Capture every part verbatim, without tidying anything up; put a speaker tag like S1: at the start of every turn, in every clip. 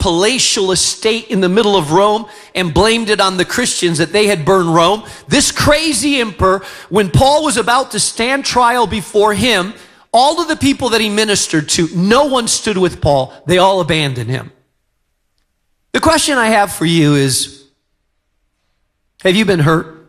S1: palatial estate in the middle of Rome and blamed it on the Christians that they had burned Rome. This crazy emperor, when Paul was about to stand trial before him, all of the people that he ministered to, no one stood with Paul. They all abandoned him. The question I have for you is, have you been hurt?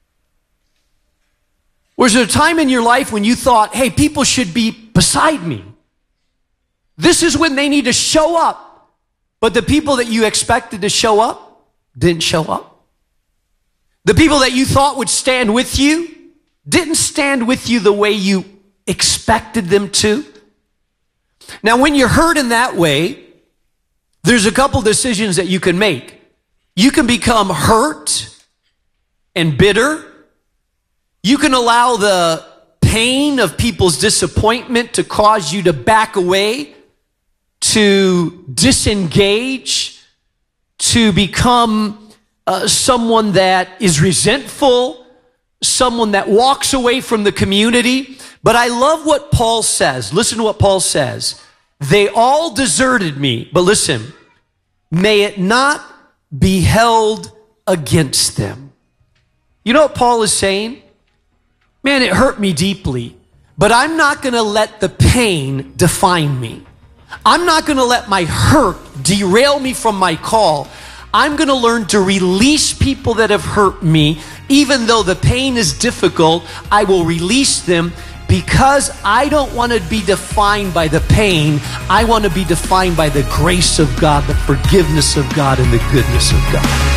S1: Was there a time in your life when you thought, hey, people should be beside me? This is when they need to show up. But the people that you expected to show up didn't show up. The people that you thought would stand with you didn't stand with you the way you expected them to. Now, when you're hurt in that way, there's a couple decisions that you can make. You can become hurt and bitter. You can allow the pain of people's disappointment to cause you to back away, to disengage, to become uh, someone that is resentful, someone that walks away from the community. But I love what Paul says. Listen to what Paul says. They all deserted me, but listen, may it not be held against them. You know what Paul is saying? Man, it hurt me deeply, but I'm not going to let the pain define me. I'm not going to let my hurt derail me from my call. I'm going to learn to release people that have hurt me. Even though the pain is difficult, I will release them because I don't want to be defined by the pain. I want to be defined by the grace of God, the forgiveness of God, and the goodness of God.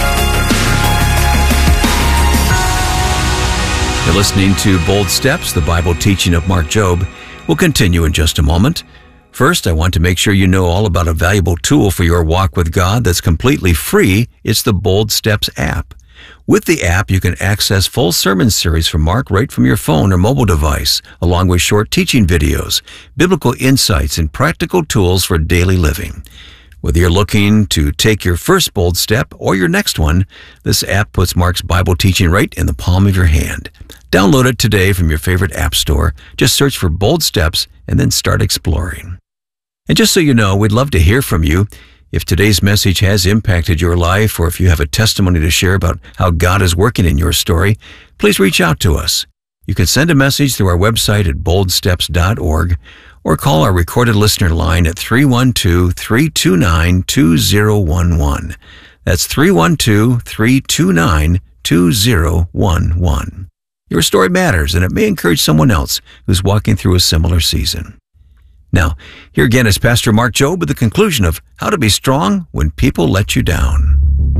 S2: You're listening to Bold Steps, the Bible teaching of Mark Jobe. We'll continue in just a moment. First, I want to make sure you know all about a valuable tool for your walk with God that's completely free. It's the Bold Steps app. With the app, you can access full sermon series from Mark right from your phone or mobile device, along with short teaching videos, biblical insights, and practical tools for daily living. Whether you're looking to take your first bold step or your next one, this app puts Mark's Bible teaching right in the palm of your hand. Download it today from your favorite app store. Just search for Bold Steps and then start exploring. And just so you know, we'd love to hear from you. If today's message has impacted your life, or if you have a testimony to share about how God is working in your story, please reach out to us. You can send a message through our website at bold steps dot org or call our recorded listener line at three one two, three two nine, two zero one one. That's three one two, three two nine, two zero one one. Your story matters, and it may encourage someone else who's walking through a similar season. Now, here again is Pastor Mark Jobe with the conclusion of how to be strong when people let you down.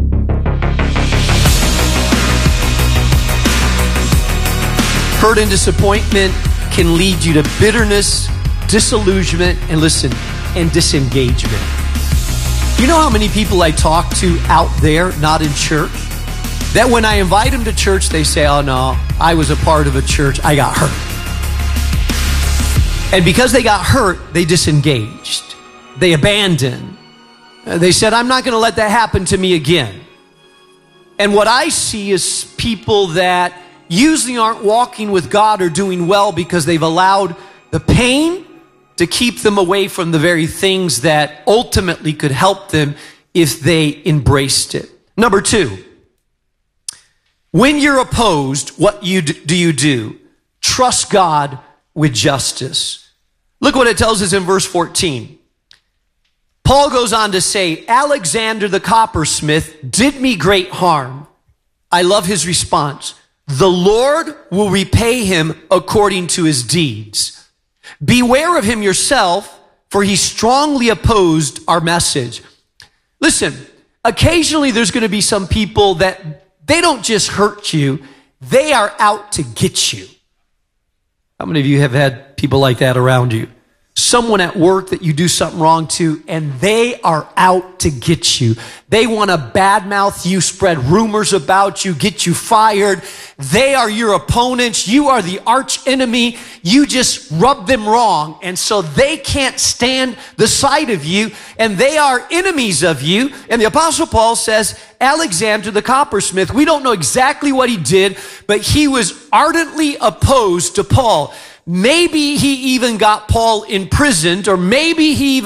S1: Hurt and disappointment can lead you to bitterness, disillusionment, and listen, and disengagement. You know how many people I talk to out there, not in church, that when I invite them to church, they say, oh no, I was a part of a church, I got hurt. And because they got hurt, they disengaged. They abandoned. They said, I'm not going to let that happen to me again. And what I see is people that usually aren't walking with God or doing well because they've allowed the pain to keep them away from the very things that ultimately could help them if they embraced it. Number two, when you're opposed, what you do, do you do? Trust God with justice. Look what it tells us in verse fourteen. Paul goes on to say, Alexander the coppersmith did me great harm. I love his response. The Lord will repay him according to his deeds. Beware of him yourself, for he strongly opposed our message. Listen, occasionally there's going to be some people that they don't just hurt you, they are out to get you. How many of you have had people like that around you? Someone at work that you do something wrong to, and they are out to get you. They want to badmouth you, spread rumors about you, get you fired. They are your opponents. You are the arch enemy. You just rub them wrong. And so they can't stand the sight of you, and they are enemies of you. And the Apostle Paul says, Alexander the coppersmith, we don't know exactly what he did, but he was ardently opposed to Paul. Maybe he even got Paul imprisoned, or maybe he even